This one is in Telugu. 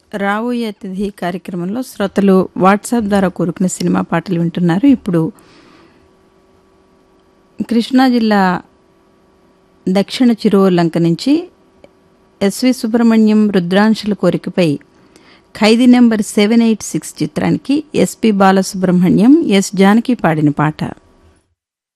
రాబోయే అతిథి కార్యక్రమంలో శ్రోతలు వాట్సాప్ ద్వారా కోరుకున్న సినిమా పాటలు వింటున్నారు. ఇప్పుడు కృష్ణా జిల్లా దక్షిణ చిరువల్లంక నుంచి ఎస్వి సుబ్రహ్మణ్యం రుద్రాంశుల కోరికపై ఖైదీ నెంబర్ 786 చిత్రానికి ఎస్పి బాలసుబ్రహ్మణ్యం, ఎస్ జానకి పాడిన పాట.